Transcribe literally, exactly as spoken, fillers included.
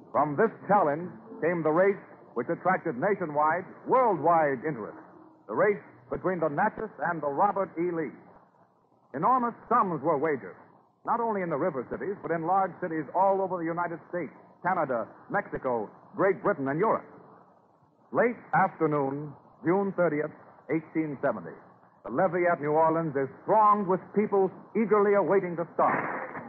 From this challenge came the race which attracted nationwide, worldwide interest. The race between the Natchez and the Robert E. Lee. Enormous sums were wagered, not only in the river cities, but in large cities all over the United States, Canada, Mexico, Great Britain, and Europe. Late afternoon, June thirtieth, eighteen seventy. The levee at New Orleans is thronged with people eagerly awaiting the start.